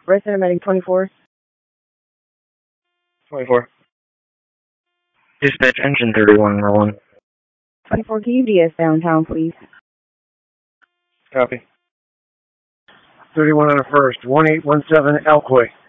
Red Center Medic 24. 24. Dispatch engine 31 rolling. 24, can you DS downtown, please? Copy. 31 on the 1st, 1817 Elkway.